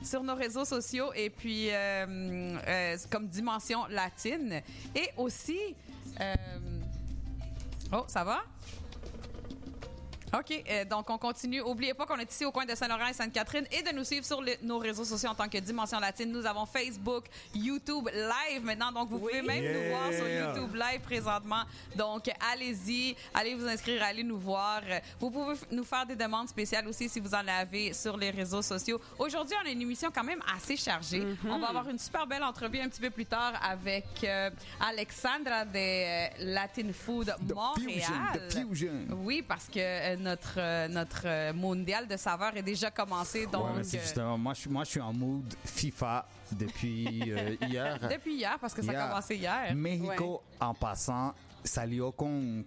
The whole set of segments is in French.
sur nos réseaux sociaux et puis comme Dimension Latine. Et aussi... oh, ça va? OK, donc on continue. N'oubliez pas qu'on est ici au coin de Saint-Laurent et Sainte-Catherine et de nous suivre sur nos réseaux sociaux en tant que Dimension Latine. Nous avons Facebook, YouTube Live maintenant, donc vous pouvez même nous voir sur YouTube Live présentement. Donc allez-y, allez vous inscrire, allez nous voir. Vous pouvez nous faire des demandes spéciales aussi si vous en avez sur les réseaux sociaux. Aujourd'hui, on a une émission quand même assez chargée. On va avoir une super belle entrevue un petit peu plus tard avec Alexandra de Latin Food Montréal. The Fusion. Oui, parce que notre mondial de saveurs est déjà commencé. Donc, ouais, mais c'est justement, moi, je suis en mood FIFA depuis hier. Depuis hier, parce que ça a commencé hier. México, en passant, salió con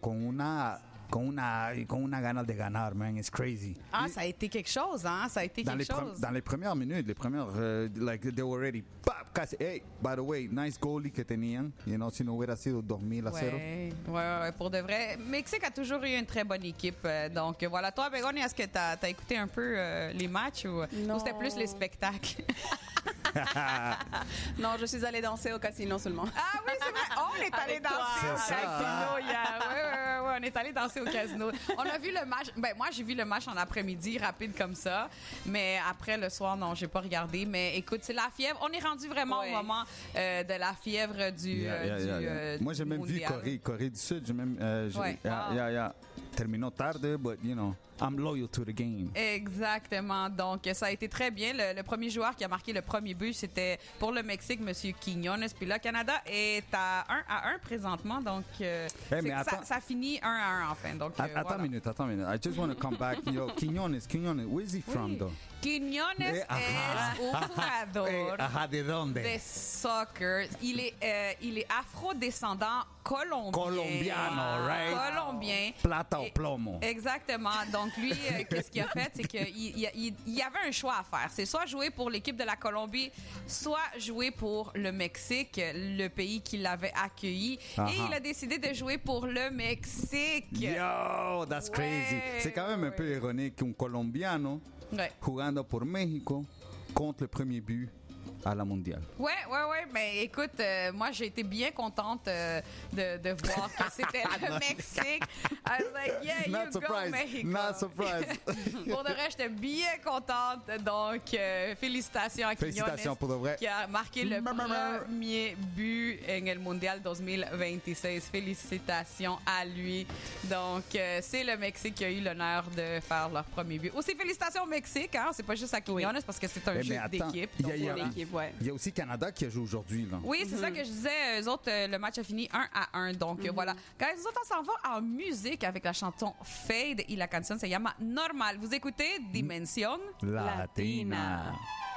una ganas de ganar, man. It's crazy. Ah, ça a été quelque chose, hein? Ça a été quelque chose. Dans les premières minutes, like, they were already, casi, hey, by the way, nice goalie que tenían. You know, si no hubiera sido 2000-0. Ouais, pour de vrai. Mexique a toujours eu une très bonne équipe. Donc, voilà. Toi, Bégonia, est-ce que t'as écouté un peu les matchs ou c'était plus les spectacles? Non, je suis allée danser au casino seulement. Ah oui, c'est vrai. On est allé danser au casino hier. Ouais, on est allé danser au casino. On a vu le match. Ben, moi, j'ai vu le match en après-midi, rapide comme ça. Mais après, le soir, non, j'ai pas regardé. Mais écoute, c'est la fièvre. On est rendu vraiment au moment de la fièvre du moi, j'ai même mondial. vu Corée du Sud. J'ai même... Terminó tarde, but, you know, I'm loyal to the game. Exactement. Donc, ça a été très bien. Le premier joueur qui a marqué le premier but, c'était pour le Mexique, M. Quiñones. Puis là, Canada est à 1-1 présentement. Donc, ça finit 1-1 enfin. Donc, attends une minute. I just want to come back. Yo, Quiñones, where is he from, though? Quiñones es un jugador ¿de dónde? de soccer. Il est afro-descendant colombien. Colombiano, right? Colombien. Plata o plomo. Exactement. Donc, lui, qu'est-ce qu'il a fait? C'est qu'il y avait un choix à faire. C'est soit jouer pour l'équipe de la Colombie, soit jouer pour le Mexique, le pays qui l'avait accueilli. Et il a décidé de jouer pour le Mexique. Yo, that's crazy. C'est quand même un peu ironique qu'un Colombiano jugando por México contre le premier but à la mondiale. Ouais. Mais écoute, moi, j'ai été bien contente de voir que c'était le Mexique. I was like, yeah, Not you surprised. go, Mexico. Not surprised. Pour de vrai, j'étais bien contente. Donc, félicitations à Quiñones. Félicitations pour de vrai. Qui a marqué le premier but en el Mondial 2026. Félicitations à lui. Donc, c'est le Mexique qui a eu l'honneur de faire leur premier but. Aussi, félicitations au Mexique. Hein? C'est pas juste à Quiñones parce que c'est un jeu d'équipe. Il y a aussi Canada qui a joué aujourd'hui. Là. Oui, c'est ça que je disais. Eux autres, le match a fini 1-1. Donc, voilà. Guys, nous autres, on s'en va en musique avec la chanson Fade et la canción se llama Normal. Vous écoutez Dimension Latina.